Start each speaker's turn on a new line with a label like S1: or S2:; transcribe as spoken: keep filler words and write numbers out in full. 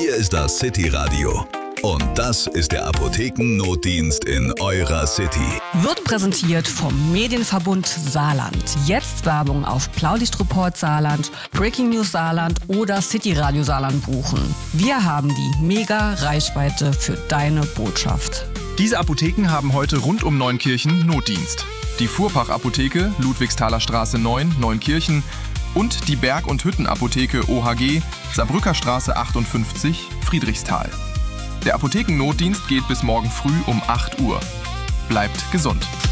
S1: Hier ist das City Radio. Und das ist der Apothekennotdienst in eurer City.
S2: Wird präsentiert vom Medienverbund Saarland. Jetzt Werbung auf Blaulichtreport Saarland, Breaking News Saarland oder City Radio Saarland buchen. Wir haben die mega Reichweite für deine Botschaft.
S3: Diese Apotheken haben heute rund um Neunkirchen Notdienst. Die Fuhrpach-Apotheke, Ludwigsthaler Straße neun, Neunkirchen und die Berg- und Hüttenapotheke O H G, Saarbrücker Straße achtundfünfzig, Friedrichsthal. Der Apothekennotdienst geht bis morgen früh um acht Uhr. Bleibt gesund.